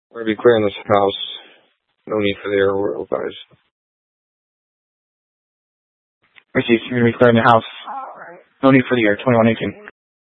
We're going to be clearing this house. No need for the aerial guys. Received. You're going to be clearing the house. No need for the air. 2118.